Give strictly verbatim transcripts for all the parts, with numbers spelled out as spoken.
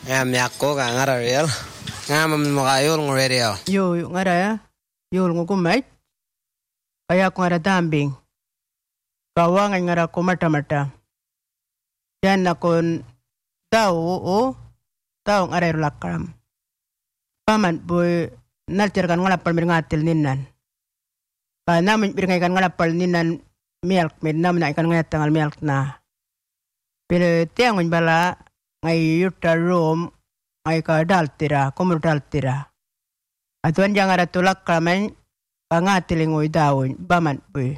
Ngam yakko ka ngara real. Ngam makayul ng radio. Yo, yung ngara ya. Yul ng kumait. Kaya ko ngara dambing. Kawa nga ngara ko mata-mata. Yan na kon tao o tao ngara lakram. Paman boy naltir kan ngalapal mir ngatil ninan. Pa namin bir kan ngalapal ninan milk med namin na ikan ngatangal milk na. Pero tiangon bala ngay yuta room ngay ka daltira kumur daltira. Atuan jangan ada tulak kamen pangatilingoy daon baman boy.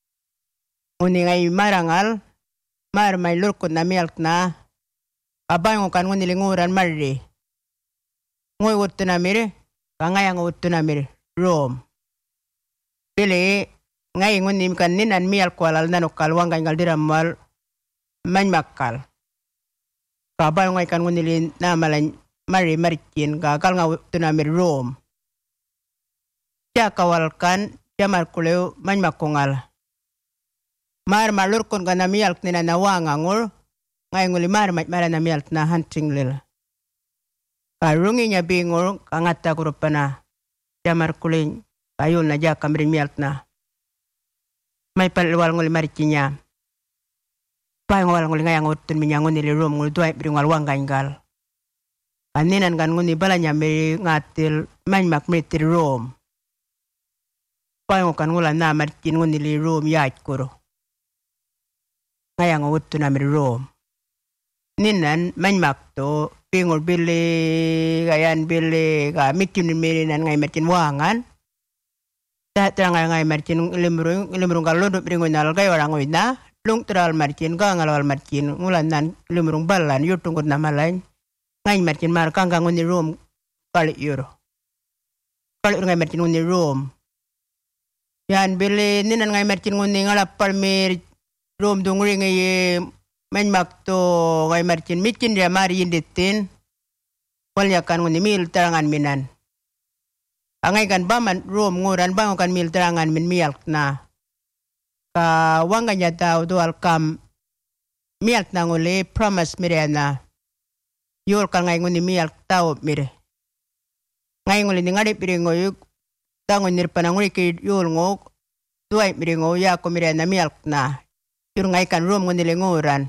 Uni ngay marangal mar may lurkot na milk na kabayong kan ngunilinguran marri. Ngoy utto na mir kangayang utto na mir room. Pili ngay ngunim kan ninan milk walal nanukal wangay ngal diramal manmakal. Kabayong ngay kan ngunilin na malan mari marikin gagal nga utto na mir room. Siya kawalkan siya markuleo manmakungal. Mar malurkon ka na milk nina nawangangol, ngayon uli mar mara na milk na hunting lil. Karungi niya bingol, kangata kurupa na, siya markulin, kayon na siya kamirin milk na. May palwal nguli marikin niya. Payong wal nguli ngayang utun minya nguni li room, nguli duay biringal wanggaingal. Kaninan kan nguni bala niya may ngatil manmak meritir room. Payong kan ngula na marikin nguni li room yait kuro. Ngayang utto na mir room. Ninan manmak to pingol bili kayan bili ka mitin mirinan ngay martin wangan. Ta tra ngay martin limrung limrung kalon biringon nal kay warang na lung tral martin ka ngalawal martin ngulan nan limrung balan yutungkot na malain. Ngay martin mar kang kangon ni room kali euro. Kali ngay martin ngoni room. Yan bili ninan ngay martin ngoni ngalapal mir room dungri ngay manmak to ngay martin mitin dia mari inditin walnya kan nguni mil terangan minan angay kan baman room nguran bango kan mil terangan min milk na ka wanganya tao dual kam milk na nguli promise mirena yul kan ngay nguni milk tao mire ngay nguli ngari piringo yuk tango nirpanang nguli ki yul ngok duay piringo ya ko mirena milk na yung ngay kan room ngunilinguran.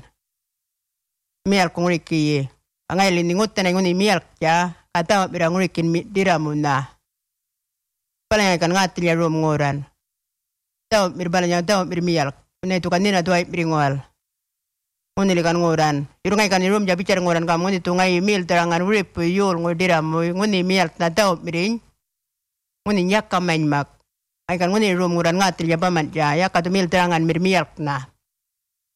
Milk kong rikiye. Ang ngay liningot na nguni milk ya. Kata mapira ngurikin dira mo na. Pala ngay kan ngatil ya room nguran. Tao mirbala niya tao mir milk. Una ito kanina tuway piringwal. Ngunilikan nguran. Yung ngay kan room ya bicara nguran ka. Ngunit ito ngay milk tarangan rip yul ngur dira mo. Nguni milk na tao miring. Nguni nyak ka manmak. Ay kan nguni room nguran ngatil ya paman ya. Ya kato milk tarangan mir milk na.